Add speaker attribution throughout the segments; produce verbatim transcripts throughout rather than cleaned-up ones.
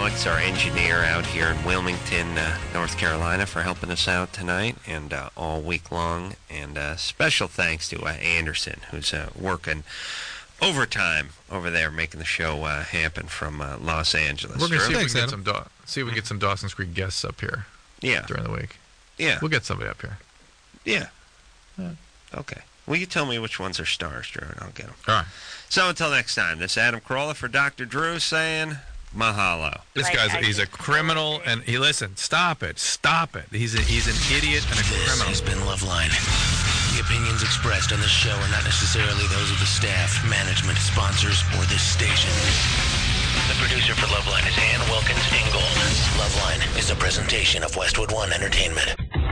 Speaker 1: Alex, our engineer out here in Wilmington, uh, North Carolina, for helping us out tonight and uh, all week long. And uh, special thanks to uh, Anderson, who's uh, working overtime over there, making the show uh, happen from uh, Los Angeles.
Speaker 2: We're going to see,
Speaker 3: Thanks,
Speaker 2: if we can get
Speaker 3: Adam.
Speaker 2: some Daw- see if we can get some Dawson's Creek guests up here
Speaker 1: Yeah.
Speaker 2: during the week.
Speaker 1: Yeah.
Speaker 2: We'll get somebody up here.
Speaker 1: Yeah.
Speaker 2: Yeah.
Speaker 1: Okay. Well, you tell me which ones are stars, Drew, and I'll get them.
Speaker 2: All right.
Speaker 1: So until next time, this is Adam Carolla for Doctor Drew saying mahalo.
Speaker 2: This
Speaker 4: Like,
Speaker 2: guy's
Speaker 4: I
Speaker 2: he's a
Speaker 4: just-
Speaker 2: criminal, and he listen. Stop it, stop it. He's a, he's an idiot and a
Speaker 5: This
Speaker 2: criminal.
Speaker 5: has been Loveline. The opinions expressed on this show are not necessarily those of the staff, management, sponsors, or this station. The producer for Loveline is Ann Wilkins Ingold. Loveline is a presentation of Westwood One Entertainment.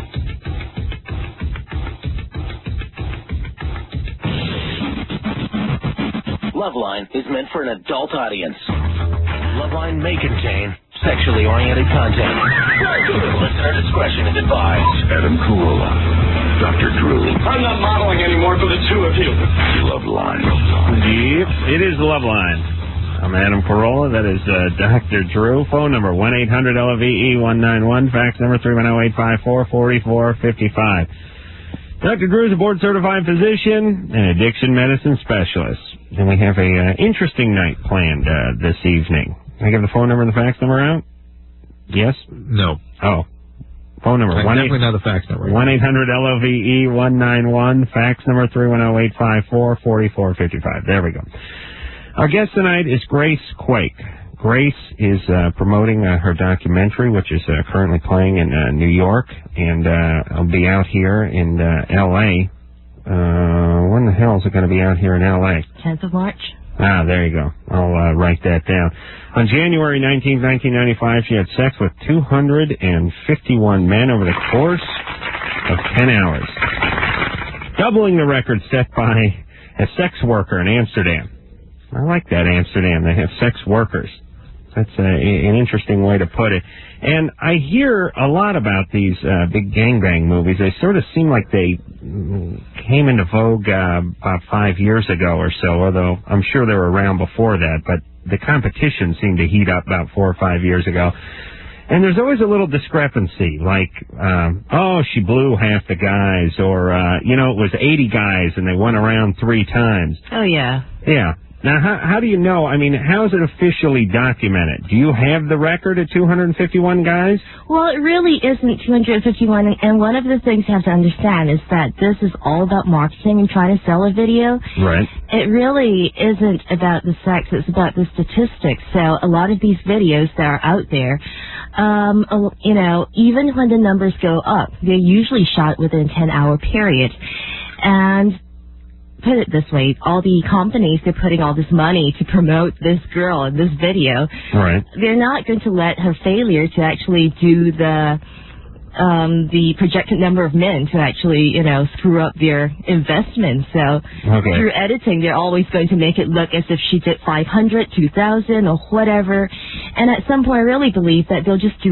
Speaker 5: Loveline is meant for an adult audience. Loveline may contain sexually oriented content. Listener discretion is advised.
Speaker 6: Adam Carolla, Doctor Drew,
Speaker 7: I'm not modeling anymore for the two of you.
Speaker 6: Loveline.
Speaker 8: Yep, it is Loveline. I'm Adam Carolla. That is uh, Doctor Drew. Phone number one eight hundred L V E one nine one. Fax number three one zero eight five four four four five five. Doctor Drew is a board-certified physician and addiction medicine specialist. And we have a uh, interesting night planned uh, this evening. Can I give the phone number and the fax number out? Yes?
Speaker 2: No,
Speaker 8: Oh. Phone number.
Speaker 2: I
Speaker 8: one
Speaker 2: definitely not the fax number.
Speaker 8: one eight hundred L O V E one nine one. Fax number three one zero eight five four four four five five. There we go. Our guest tonight is Grace Quake. Grace is uh, promoting uh, her documentary, which is uh, currently playing in uh, New York, and uh, I'll be out here in uh, L A Uh, when the hell is it going to be out here in L A?
Speaker 4: tenth of March.
Speaker 8: Ah, there you go. I'll uh, write that down. On January nineteenth, nineteen ninety-five, she had sex with two hundred fifty-one men over the course of ten hours, doubling the record set by a sex worker in Amsterdam. I like that, Amsterdam. They have sex workers. That's a, an interesting way to put it. And I hear a lot about these uh, big gangbang movies. They sort of seem like they came into vogue uh, about five years ago or so, although I'm sure they were around before that. But the competition seemed to heat up about four or five years ago. And there's always a little discrepancy, like, um, oh, she blew half the guys, or, uh, you know, it was eighty guys and they went around three times.
Speaker 4: Oh, yeah.
Speaker 8: Yeah. Now, how, how do you know? I mean, how is it officially documented? Do you have the record of two hundred fifty-one guys?
Speaker 4: Well, it really isn't two hundred fifty-one, and one of the things you have to understand is that this is all about marketing and trying to sell a video.
Speaker 8: Right.
Speaker 4: It really isn't about the sex, it's about the statistics. So a lot of these videos that are out there, um, you know, even when the numbers go up, they're usually shot within a ten-hour period. And put it this way, all the companies, they're putting all this money to promote this girl in this video.
Speaker 8: Right.
Speaker 4: They're not going to let her failure to actually do the um, the projected number of men to actually, you know, screw up their investment. So
Speaker 8: Okay.
Speaker 4: through editing, they're always going to make it look as if she did five hundred, two thousand, or whatever. And at some point, I really believe that they'll just do